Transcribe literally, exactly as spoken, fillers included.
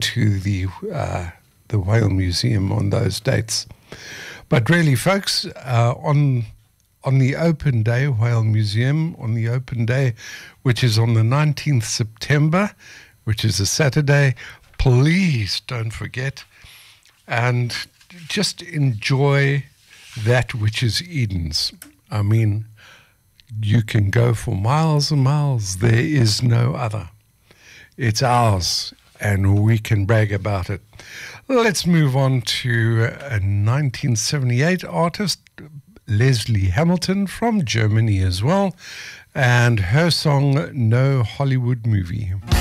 into the uh, the Whale Museum on those dates. But really, folks, uh, on on the open day, Whale Museum, on the open day, which is on the nineteenth of September, which is a Saturday, please don't forget and just enjoy that which is Eden's. I mean, you can go for miles and miles. There is no other. It's ours, and we can brag about it. Let's move on to a nineteen seventy-eight artist, Leslie Hamilton from Germany as well, and her song, No Hollywood Movie.